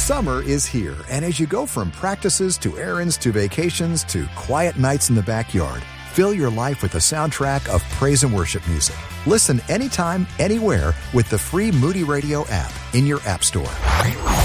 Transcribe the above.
Summer is here, and as you go from practices to errands to vacations to quiet nights in the backyard, fill your life with the soundtrack of praise and worship music. Listen anytime, anywhere with the free Moody Radio app in your app store.